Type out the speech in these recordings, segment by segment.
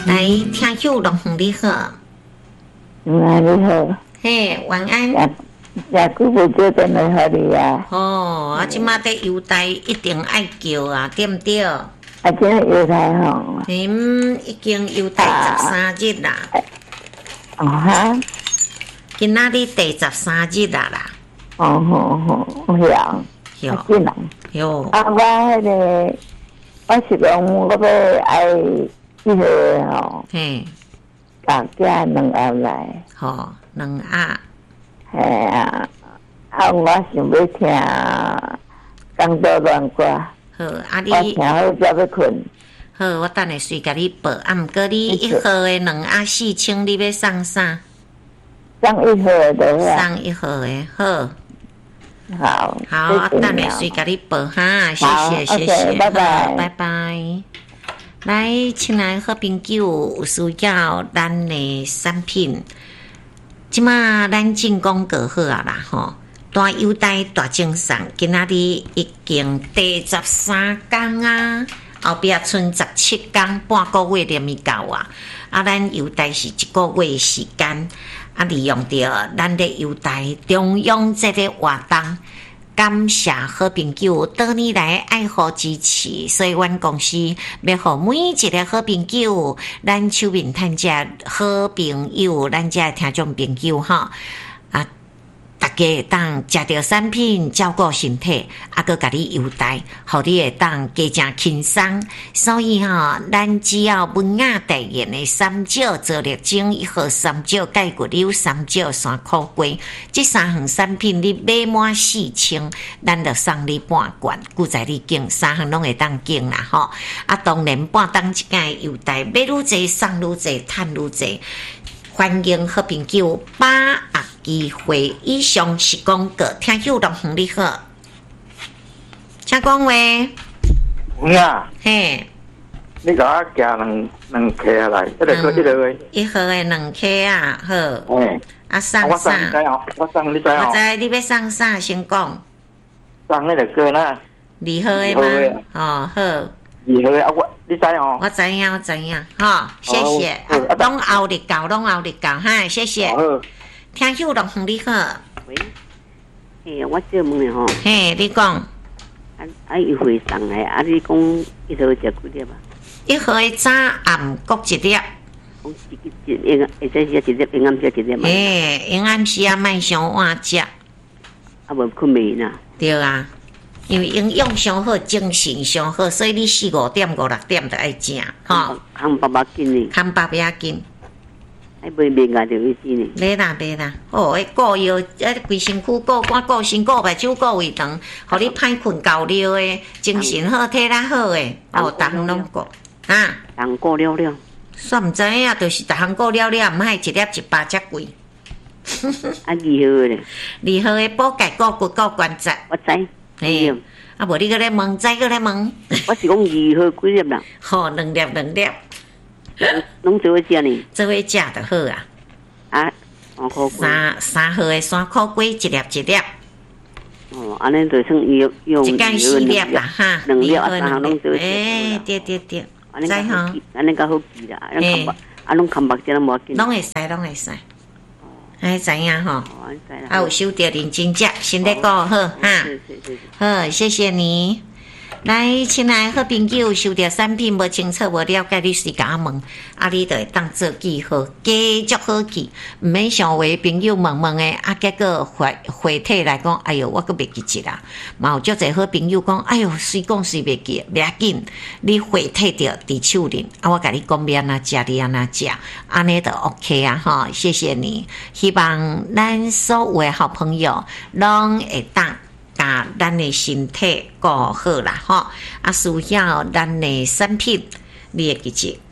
来，听友龙凤你好， 你好， 嘿，晚安。 也久无叫电话给你啊。 哦，啊，即马在邮台一定爱叫啊，对不对？ 啊，今日邮台吼。 已经邮台13日啦。 哦哈。 今仔日第13日啦。 哦吼吼，晓。 晓。 进来。 哟。 啊，我迄个，我是讲我要爱迄个吼。 嘿。 大家两盒来。 吼，2盒。 嘿啊，我想要听江岛乱歌。 好，啊你。 我听好才要困。 好，我等下随甲你报。啊，毋过你1号的2盒4000，你要送啥？ 送1号的。 送1号的，好。 好。 好，啊，等下随甲你报哈，谢谢，谢谢， 拜拜， 拜拜。来，亲爱好朋友，有需要咱的产品。即马咱进广告好啊啦吼，大优待大精送，今仔日已经第13天啊，后壁剩17天，半个月连咪到啊！啊，咱优待是1个月的时间，啊，利用着咱的优待，中央这个活动。感谢好朋友多年来爱护支持，所以阮公司要互每一个好朋友，咱手面趁遮好朋友，咱遮听众朋友哈啊，大家会当食到产品，照顾身体，啊，佮甲你优待，互你会当加正轻松。所以哈，咱只要文雅代言的三角做力精1号三角钙骨溜三角3块龟，这3项产品你买满4000，咱就送你半罐，故在你拣3项拢会当拣啦吼。啊，当然半当一间优待，买愈侪送愈侪，趁愈侪。欢迎好朋友把握机会，以上是广告，听友龙凤你好，请讲话。 有啊。 嘿。 你甲我寄两克来，一个1个月。 1号的2克啊，好。 嘿。 啊，送啥？ 我送你知哦，我知你要送啥？先讲。 送迄个歌呐。 2号的吗？哦，好。 2号的啊，你知哦？ 我知影，哈，谢谢。啊，拢后日到哈，谢谢。听友龙凤你好。 喂。嘿，我借问你吼。 嘿，你讲。 一会送的，啊，你讲1号食几粒啊 ？1号的早暗各1粒。 讲会使食1粒，平暗食1粒嘛？ 嘿，平暗时啊，莫伤晚食。 啊，无困眠呐。 对啊。因为营养上好，精神上好，所以你4、5点、5、6点就爱食，吼。 看爸爸紧呢。 看爸爸紧。 还袂牙就意思呢。 买啦。哦，迄顾腰，规身躯顾肝、顾心、顾目睭、顾胃肠，互你歹困够了诶，精神好、体力好诶，哦，逐项拢顾。啊。 人顾了了。 煞毋知影，就是逐项顾了了，毋爱1粒100遮贵。 啊，2号咧。 2号诶，补钙、固骨、固关节。 我知。 嘿，啊，无你搁咧问，再搁咧问。 我是讲2号几粒啦？ 吼，2粒。 拢做伙食呢？ 做伙食就好啊。 啊，3块龟。 3号的3块龟，1粒。 哦，安尼就算用一间4粒啦，哈。 2粒啊，3项拢做伙食。 诶，对。知吼？ 安尼较好记啦，啊，拢看目镜拢无紧。 拢会使。哎，知影吼？啊，有收到认真食，身体顾好哈。好，谢谢你。来，亲爱好朋友，收到产品无清楚、无了解，你是甲我问，啊，你就会当做记号，继续好记，毋免想为朋友问诶，啊，结果回体来讲，哎哟，我阁袂记一啦。嘛有足侪好朋友讲，哎哟，随讲随袂记，袂要紧，你回体着伫手里，啊，我甲你讲要安怎食，你安怎食，安尼就 OK 啊，吼，谢谢你。希望咱所有诶好朋友拢会当。甲咱的身体顾好啦，吼！啊，需要咱的产品，你会记住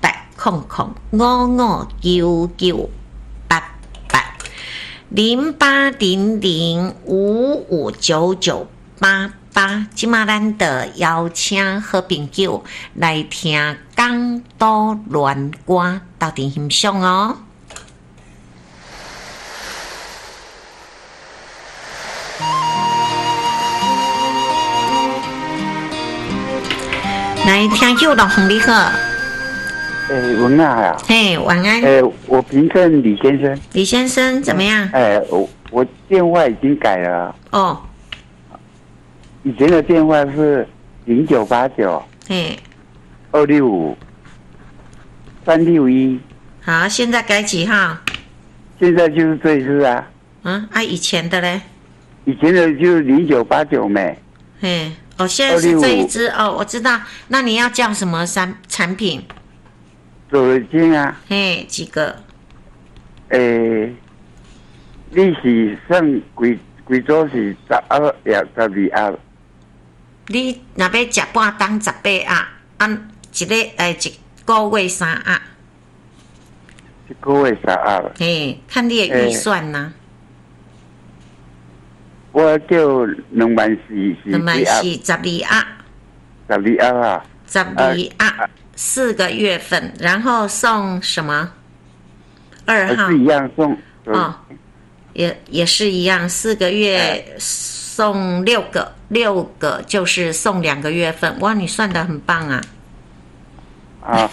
0800559988，即马咱的邀请好朋友来听港都乱歌，到底欣赏哦。来，听友龙凤你好， 文啊呀， 嘿，晚安， 我平镇李先生。 李先生怎么样？ 我电话已经改了。 哦， 以前的电话是0989 嘿， 265 361， 好，现在改几号？ 现在就是这一次啊。 以前的嘞？ 以前的就是0989没。 嘿，现在是这一支哦，我知道。那你要叫什么产品？ 左肩啊。 嘿，几个？ 你是算贵州是12也12盒。 你若要食半当18盒，一个一个月3盒。 一个月3盒。 嘿，看你的预算呐。 我叫2万4， 2万4 12盒。 12盒啊。 12盒，4个月份，然后送什么？2号。 是一样送。 哦，也是一样，4个月送6个，6个就是送2个月份。哇，你算得很棒啊！ 啊，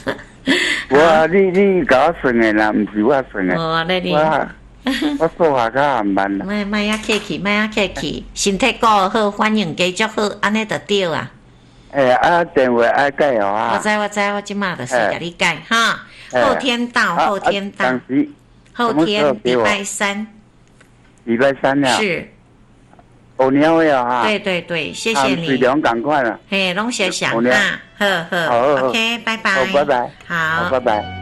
你给我算的啦，不是我算的。我数学较含慢啦。 莫呀客气，莫呀客气，身体顾好，反应继续好，安尼就对啊。 电话爱改哦啊。 我知，我即马就是给你改哈。后天到，后天到。后天礼拜3。 礼拜3了。 是。 鸟的哈。 对，谢谢你。 水量赶快了。 嘿，拢谢谢哈，好 ，OK， 拜拜。 拜拜。 好， 拜拜。